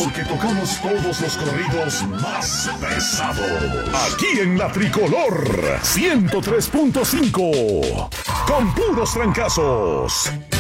porque tocamos todos los corridos más pesados. Aquí en La Tricolor 103.5, con puros trancazos.